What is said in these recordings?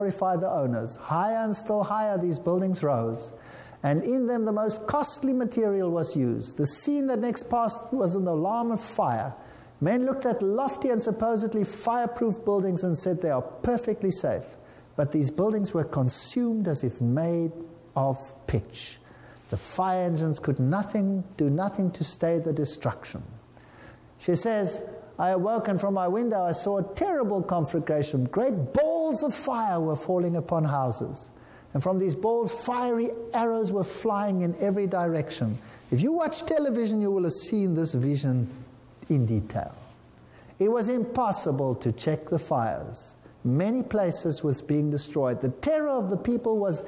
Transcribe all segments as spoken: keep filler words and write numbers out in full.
glorify the owners. Higher and still higher these buildings rose, and in them the most costly material was used. The scene that next passed was an alarm of fire. Men looked at lofty and supposedly fireproof buildings and said they are perfectly safe. But these buildings were consumed as if made of pitch. The fire engines could nothing, do nothing to stay the destruction. She says, I awoke and from my window I saw a terrible conflagration. Great balls of fire were falling upon houses. And from these balls, fiery arrows were flying in every direction. If you watch television, you will have seen this vision in detail. It was impossible to check the fires. Many places was being destroyed. The terror of the people was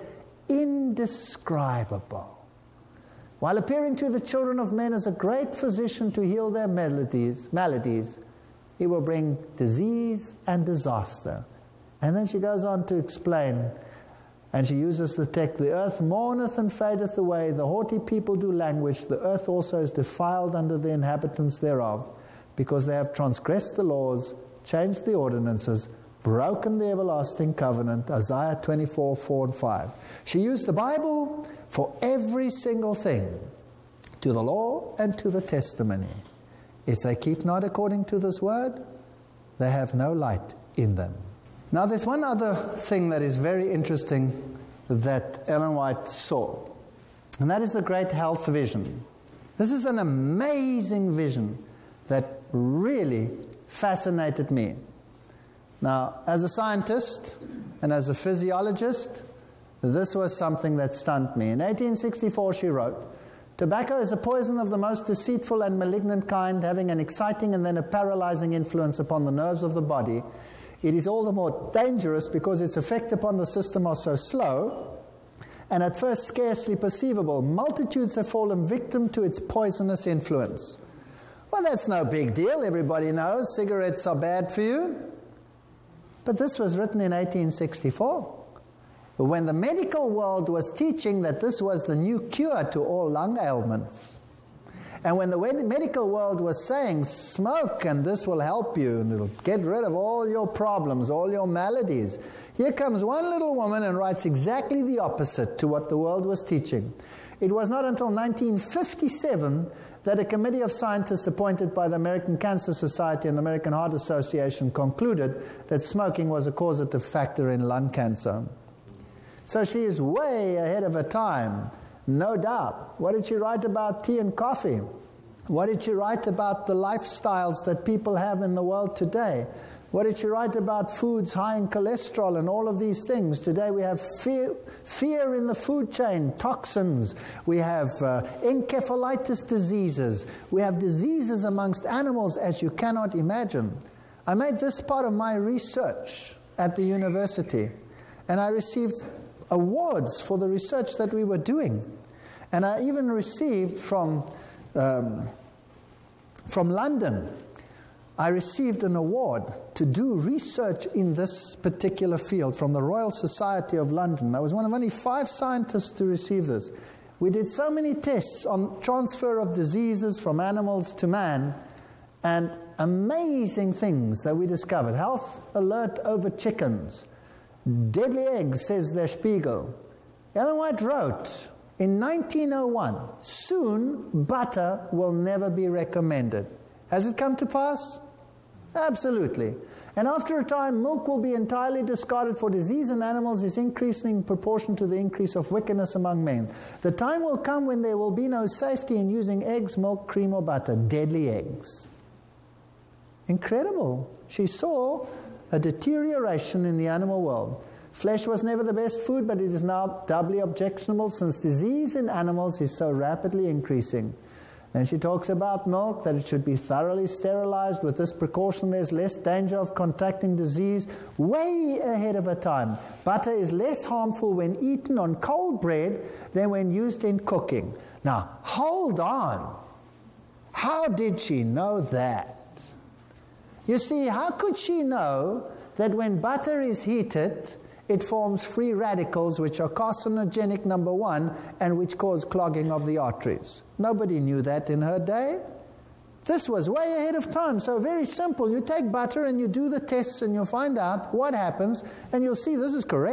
indescribable. While appearing to the children of men as a great physician to heal their maladies, maladies, he will bring disease and disaster. And then she goes on to explain, and she uses the text, the earth mourneth and fadeth away, the haughty people do languish, the earth also is defiled under the inhabitants thereof, because they have transgressed the laws, changed the ordinances, broken the everlasting covenant. Isaiah twenty-four, four and five. She used the Bible for every single thing, to the law and to the testimony. If they keep not according to this word, they have no light in them. Now there's one other thing that is very interesting that Ellen White saw, and that is the great health vision. This is an amazing vision that really fascinated me. Now, as a scientist and as a physiologist, this was something that stunned me. In eighteen sixty-four, she wrote, tobacco is a poison of the most deceitful and malignant kind, having an exciting and then a paralyzing influence upon the nerves of the body. It is all the more dangerous because its effect upon the system are so slow and at first scarcely perceivable. Multitudes have fallen victim to its poisonous influence. Well, that's no big deal. Everybody knows cigarettes are bad for you. But this was written in eighteen sixty-four, when the medical world was teaching that this was the new cure to all lung ailments. And when the medical world was saying, smoke and this will help you, and it'll get rid of all your problems, all your maladies. Here comes one little woman and writes exactly the opposite to what the world was teaching. It was not until nineteen fifty-seven that a committee of scientists appointed by the American Cancer Society and the American Heart Association concluded that smoking was a causative factor in lung cancer. So she is way ahead of her time, no doubt. What did she write about tea and coffee? What did she write about the lifestyles that people have in the world today? What did she write about foods high in cholesterol and all of these things? Today we have fear, fear in the food chain, toxins. We have uh, encephalitis diseases. We have diseases amongst animals as you cannot imagine. I made this part of my research at the university, and I received awards for the research that we were doing. And I even received from, um, from London, I received an award to do research in this particular field from the Royal Society of London. I was one of only five scientists to receive this. We did so many tests on transfer of diseases from animals to man, and amazing things that we discovered. Health alert over chickens. Deadly eggs, says Der Spiegel. Ellen White wrote in nineteen oh one, soon butter will never be recommended. Has it come to pass? Absolutely. And after a time, milk will be entirely discarded, for disease in animals is increasing in proportion to the increase of wickedness among men. The time will come when there will be no safety in using eggs, milk, cream, or butter. Deadly eggs. Incredible. She saw a deterioration in the animal world. Flesh was never the best food, but it is now doubly objectionable since disease in animals is so rapidly increasing. Then she talks about milk, that it should be thoroughly sterilized. With this precaution, there's less danger of contracting disease, way ahead of her time. Butter is less harmful when eaten on cold bread than when used in cooking. Now, hold on. How did she know that? You see, how could she know that when butter is heated, it forms free radicals which are carcinogenic, number one, and which cause clogging of the arteries? Nobody knew that in her day. This was way ahead of time, so very simple. You take butter and you do the tests and you'll find out what happens, and you'll see this is correct.